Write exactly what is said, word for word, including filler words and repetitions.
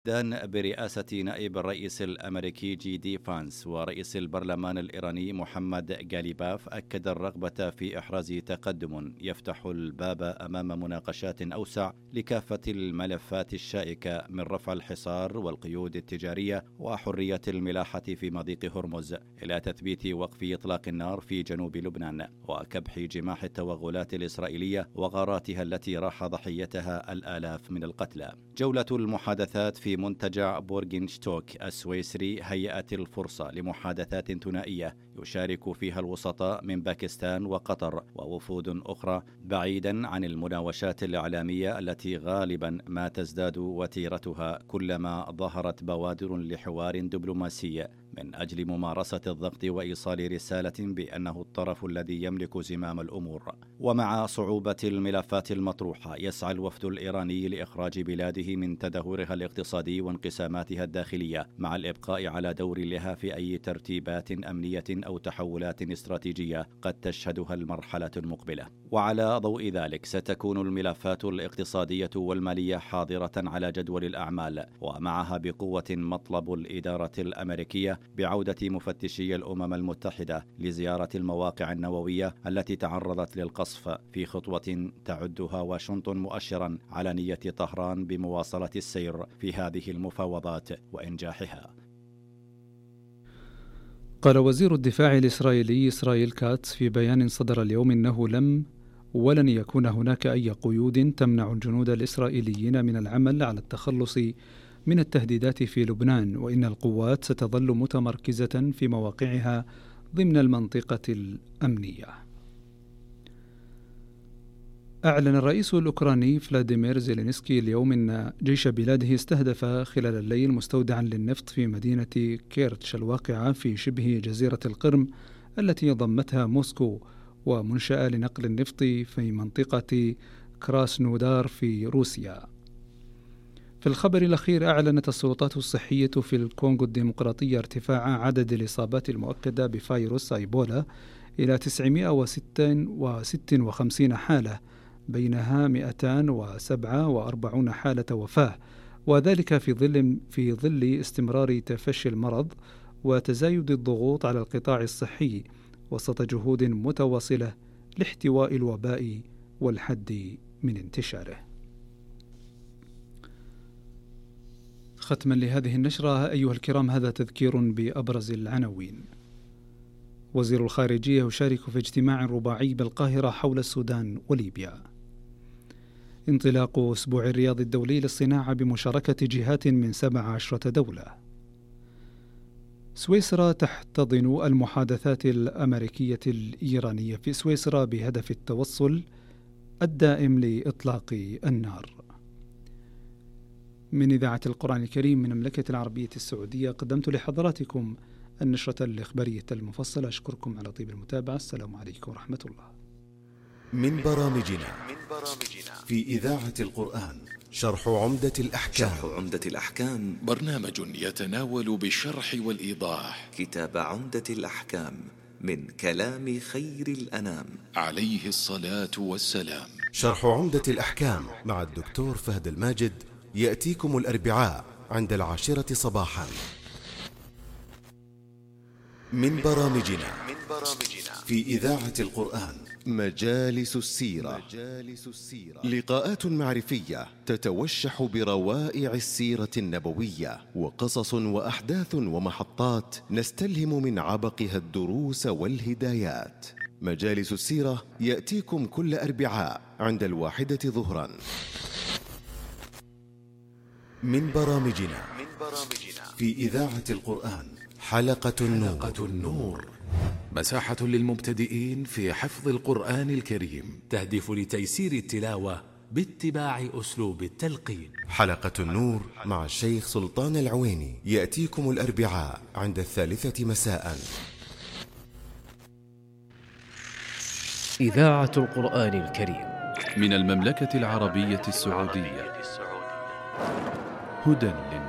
دان برئاسة نائب الرئيس الأمريكي جي دي فانس ورئيس البرلمان الإيراني محمد جاليباف أكد الرغبة في إحراز تقدم يفتح الباب أمام مناقشات أوسع لكافة الملفات الشائكة من رفع الحصار والقيود التجارية وحرية الملاحة في مضيق هرمز إلى تثبيت وقف إطلاق النار في جنوب لبنان وكبح جماح التوغلات الإسرائيلية وغاراتها التي راح ضحيتها الآلاف من القتلى. جولة المحادثات في منتجع بورغنشتوك السويسري هيأت الفرصة لمحادثات ثنائية يشارك فيها الوسطاء من باكستان وقطر ووفود أخرى بعيدا عن المناوشات الإعلامية التي غالبا ما تزداد وتيرتها كلما ظهرت بوادر لحوار دبلوماسي من أجل ممارسة الضغط وإيصال رسالة بأنه الطرف الذي يملك زمام الأمور. ومع صعوبة الملفات المطروحة يسعى الوفد الإيراني لإخراج بلاده من تدهورها الاقتصادي وانقساماتها الداخلية مع الإبقاء على دور لها في أي ترتيبات أمنية أو تحولات استراتيجية قد تشهدها المرحلة المقبلة. وعلى ضوء ذلك ستكون الملفات الاقتصادية والمالية حاضرة على جدول الأعمال، ومعها بقوة مطلب الإدارة الأمريكية بعودة مفتشي الأمم المتحدة لزيارة المواقع النووية التي تعرضت للقصف في خطوة تعدها واشنطن مؤشرا على نية طهران بمواصلة السير في هذه المفاوضات وإنجاحها. قال وزير الدفاع الإسرائيلي إسرائيل كاتس في بيان صدر اليوم إنه لم ولن يكون هناك أي قيود تمنع الجنود الإسرائيليين من العمل على التخلص من التهديدات في لبنان، وإن القوات ستظل متمركزة في مواقعها ضمن المنطقة الأمنية. أعلن الرئيس الأوكراني فلاديمير زيلينسكي اليوم أن جيش بلاده استهدف خلال الليل مستودعا للنفط في مدينة كيرتش الواقعة في شبه جزيرة القرم التي ضمتها موسكو، ومنشأة لنقل النفط في منطقة كراسنودار في روسيا. في الخبر الأخير أعلنت السلطات الصحية في الكونغو الديمقراطية ارتفاع عدد الإصابات المؤكدة بفيروس إيبولا إلى تسعمائة وستة وخمسين حالة، بينها مئتين وسبعة وأربعين حالة وفاة، وذلك في ظل في ظل استمرار تفشي المرض وتزايد الضغوط على القطاع الصحي وسط جهود متواصلة لاحتواء الوباء والحد من انتشاره. ختما لهذه النشرة أيها الكرام، هذا تذكير بأبرز العناوين. وزير الخارجية يشارك في اجتماع رباعي بالقاهرة حول السودان وليبيا. انطلاق أسبوع الرياض الدولي للصناعة بمشاركة جهات من سبع عشرة دولة. سويسرا تحتضن المحادثات الأمريكية الإيرانية في سويسرا بهدف التوصل الدائم لإطلاق النار. من إذاعة القرآن الكريم من المملكة العربية السعودية قدمت لحضراتكم النشرة الإخبارية المفصلة. أشكركم على طيب المتابعة. السلام عليكم ورحمة الله. من برامجنا في إذاعة القرآن شرح عمدة الأحكام. شرح عمدة الأحكام برنامج يتناول بالشرح والإيضاح كتاب عمدة الأحكام من كلام خير الأنام عليه الصلاة والسلام. شرح عمدة الأحكام مع الدكتور فهد الماجد يأتيكم الأربعاء عند العاشرة صباحا. من برامجنا في إذاعة القرآن مجالس السيرة. لقاءات معرفية تتوشح بروائع السيرة النبوية وقصص وأحداث ومحطات نستلهم من عبقها الدروس والهدايات. مجالس السيرة يأتيكم كل أربعاء عند الواحدة ظهرا. من برامجنا في إذاعة القرآن حلقة النور, حلقة النور. مساحة للمبتدئين في حفظ القرآن الكريم تهدف لتيسير التلاوة باتباع أسلوب التلقين. حلقة النور مع الشيخ سلطان العويني يأتيكم الأربعاء عند الثالثة مساء. إذاعة القرآن الكريم من المملكة العربية السعودية. هدى